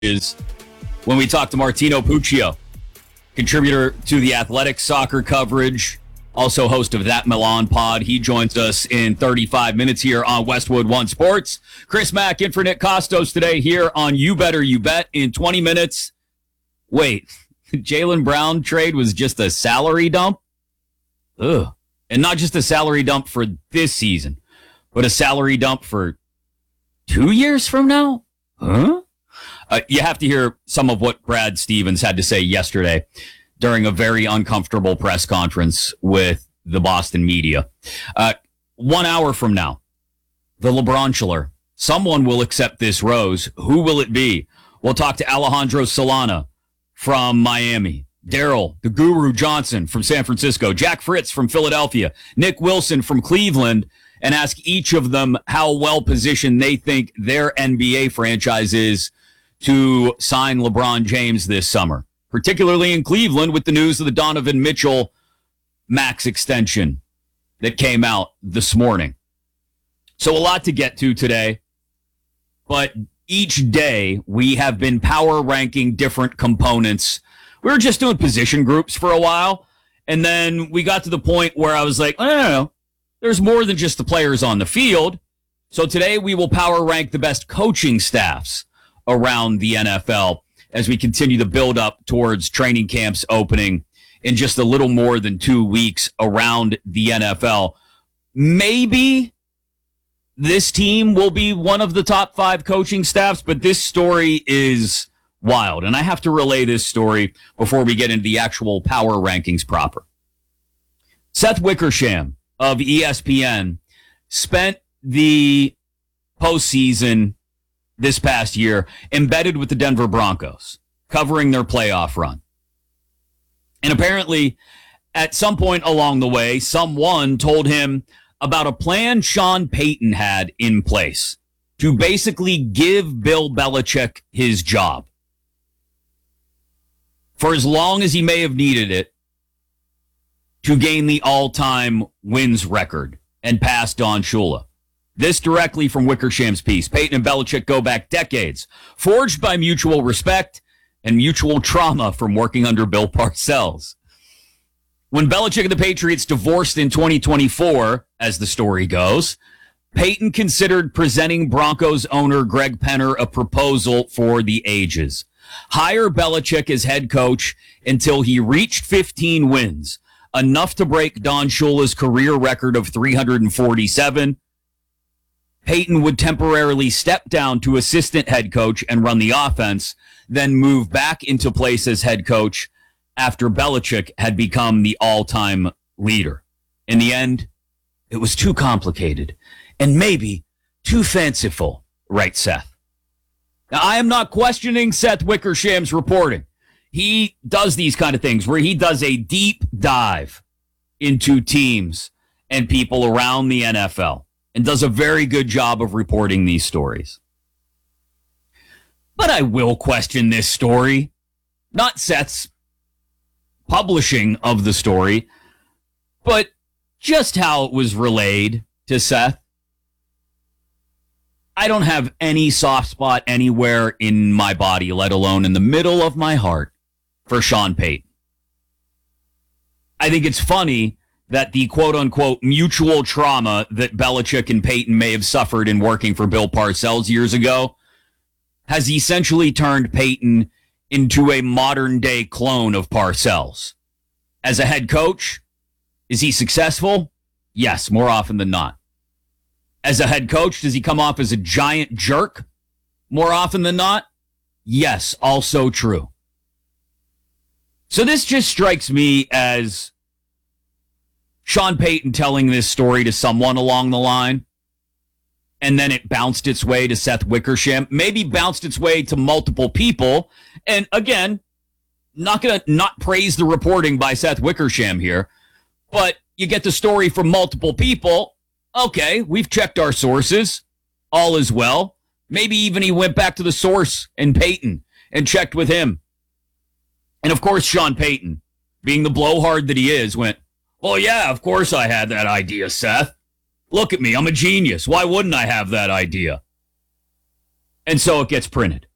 is when we talk to Martino Puccio, contributor to The Athletic soccer coverage, also host of That Milan Pod. He joins us in 35 minutes here on Westwood One Sports. Chris Mack in for Nick Costos today here on You Better You Bet in 20 minutes. Wait, Jaylen Brown trade was just a salary dump? Ugh. And not just a salary dump for this season, but a salary dump for 2 years from now? Huh? You have to hear some of what Brad Stevens had to say yesterday during a very uncomfortable press conference with the Boston media. 1 hour from now, the LeBronchiller. Someone will accept this rose. Who will it be? We'll talk to Alejandro Solana from Miami, Daryl, the Guru Johnson from San Francisco, Jack Fritz from Philadelphia, Nick Wilson from Cleveland, and ask each of them how well positioned they think their NBA franchise is to sign LeBron James this summer, particularly in Cleveland with the news of the Donovan Mitchell max extension that came out this morning. So a lot to get to today, but each day we have been power ranking different components. We were just doing position groups for a while, and then we got to the point where I was like, no, there's more than just the players on the field. So today we will power rank the best coaching staffs around the NFL as we continue to build up towards training camps opening in just a little more than 2 weeks around the NFL. Maybe this team will be one of the top 5 coaching staffs, but this story is wild. And I have to relay this story before we get into the actual power rankings proper. Seth Wickersham of ESPN spent the postseason this past year embedded with the Denver Broncos, covering their playoff run. And apparently, at some point along the way, someone told him about a plan Sean Payton had in place to basically give Bill Belichick his job for as long as he may have needed it to gain the all-time wins record and pass Don Shula. This directly from Wickersham's piece. Payton and Belichick go back decades, forged by mutual respect and mutual trauma from working under Bill Parcells. When Belichick and the Patriots divorced in 2024, as the story goes, Payton considered presenting Broncos owner Greg Penner a proposal for the ages. Hire Belichick as head coach until he reached 15 wins, enough to break Don Shula's career record of 347. Payton would temporarily step down to assistant head coach and run the offense, then move back into place as head coach after Belichick had become the all-time leader. In the end, it was too complicated and maybe too fanciful, writes Seth. Now, I am not questioning Seth Wickersham's reporting. He does these kind of things where he does a deep dive into teams and people around the NFL and does a very good job of reporting these stories. But I will question this story, not Seth's publishing of the story, but just how it was relayed to Seth. I don't have any soft spot anywhere in my body, let alone in the middle of my heart, for Sean Payton. I think it's funny that the quote-unquote mutual trauma that Belichick and Payton may have suffered in working for Bill Parcells years ago has essentially turned Payton into a modern-day clone of Parcells. As a head coach, is he successful? Yes, more often than not. As a head coach, does he come off as a giant jerk? More often than not? Yes, also true. So this just strikes me as Sean Payton telling this story to someone along the line, and then it bounced its way to Seth Wickersham, maybe bounced its way to multiple people. And again, not going to not praise the reporting by Seth Wickersham here, but you get the story from multiple people. Okay, we've checked our sources. All is well. Maybe even he went back to the source and Payton and checked with him. And of course, Sean Payton, being the blowhard that he is, went, well, yeah, of course I had that idea, Seth. Look at me. I'm a genius. Why wouldn't I have that idea? And so it gets printed.